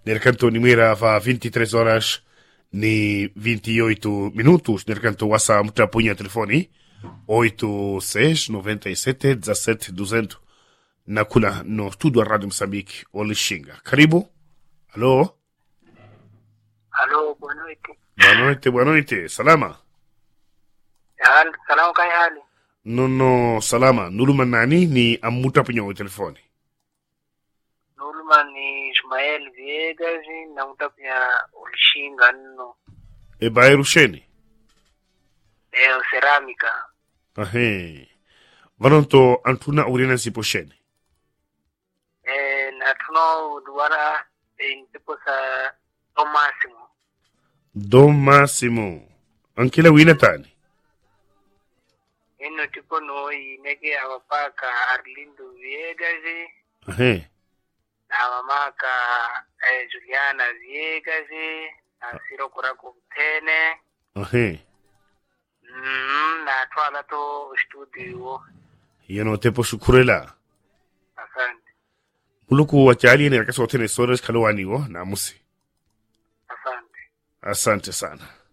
Nel canto Nimera fa 23 horas ni 28 minutos. Nel canto Wasa mtapunha telefoni 869717 na kuna no studio Radio Msambiki Olishinga. Karibu. Halo. Halo, boa noite. Boa noite. Salama. Salamu kai hali. No, salama. Nuluma nani ni amuta punha telefoni. Nuluma ni Ismael Viegas na mutapia Olishinga no. Bairu sheni. Cerâmica. Ahe. Vanonto antuna urina sipo sheni. Na tuno duara tipo sa Dom Massimo. Ankila wina tani. Ino tipo no inege awapaka Arlindo Viegas. Ahe. Na mamaka Juliana Viegas. Na Siro Kurako Mtene. Ahe. Na twala to studio. Yano tepo shukurela. Asante. Muluku wachali ni rakaso tene sores kalowani wo na musi. Asante. Asante sana.